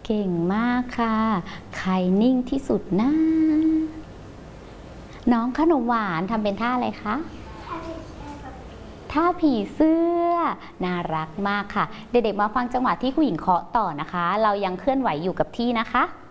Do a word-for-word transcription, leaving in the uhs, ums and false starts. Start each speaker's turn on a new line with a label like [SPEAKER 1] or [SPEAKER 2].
[SPEAKER 1] เก่งมากค่ะใครนิ่งที่สุดนะน้องขนมหวานทำเป็นท่าอะไรคะท่าผีเสื้อน่ารักมากค่ะเด็กๆมาฟังจังหวะที่ผู้หญิงเคาะต่อนะคะเรายังเคลื่อนไหวอยู่กับที่นะคะ